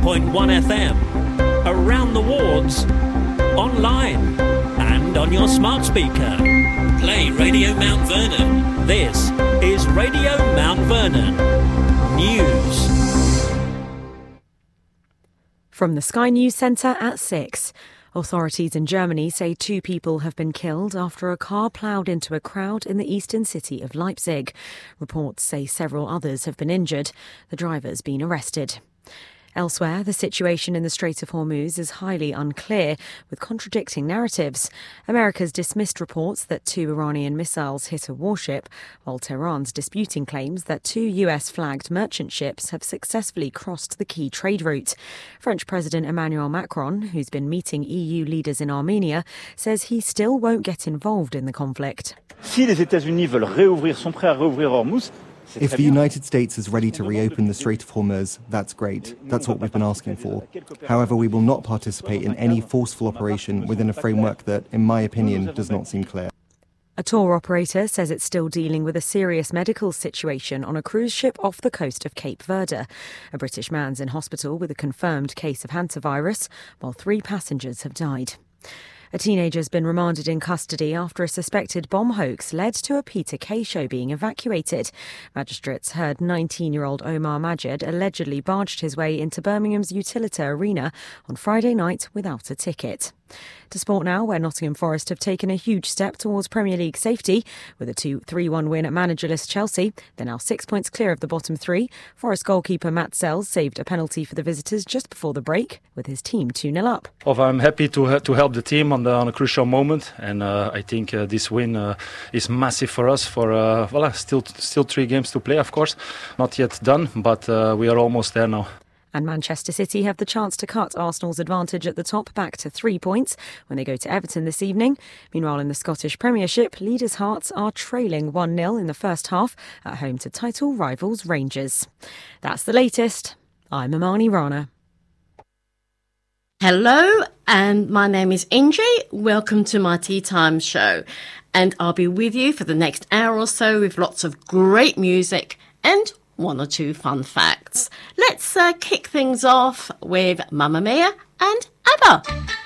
101.1 FM, around the wards, online, and on your smart speaker. Play Radio Mount Vernon. This is Radio Mount Vernon News. From the Sky News Centre at 6. Authorities in Germany say 2 people have been killed after a car ploughed into a crowd in the eastern city of Leipzig. Reports say several others have been injured. The driver's been arrested. Elsewhere, the situation in the Strait of Hormuz is highly unclear, with contradicting narratives. America's dismissed reports that 2 Iranian missiles hit a warship, while Tehran's disputing claims that 2 US-flagged merchant ships have successfully crossed the key trade route. French President Emmanuel Macron, who's been meeting EU leaders in Armenia, says he still won't get involved in the conflict. Si les États-Unis veulent réouvrir, sont prêts à réouvrir Hormuz. If the United States is ready to reopen the Strait of Hormuz, that's great. That's what we've been asking for. However, we will not participate in any forceful operation within a framework that, in my opinion, does not seem clear. A tour operator says it's still dealing with a serious medical situation on a cruise ship off the coast of Cape Verde. A British man's in hospital with a confirmed case of hantavirus, while 3 passengers have died. A teenager's been remanded in custody after a suspected bomb hoax led to a Peter Kay show being evacuated. Magistrates heard 19-year-old Omar Majid allegedly barged his way into Birmingham's Utilita Arena on Friday night without a ticket. To sport now, where Nottingham Forest have taken a huge step towards Premier League safety. With a 2-3-1 win at managerless Chelsea, they're now 6 points clear of the bottom 3. Forest goalkeeper Matt Sells saved a penalty for the visitors just before the break, with his team 2-0 up. I'm happy to help the team on a crucial moment, and I think this win is massive for us. Still 3 games to play, of course, not yet done, but we are almost there now. And Manchester City have the chance to cut Arsenal's advantage at the top back to 3 points when they go to Everton this evening. Meanwhile, in the Scottish Premiership, leaders' Hearts are trailing 1-0 in the first half at home to title rivals Rangers. That's the latest. I'm Amani Rana. Hello, and my name is Inji. Welcome to my Tea Time show. And I'll be with you for the next hour or so with lots of great music and 1 or 2 fun facts. Let's kick things off with Mamma Mia and ABBA.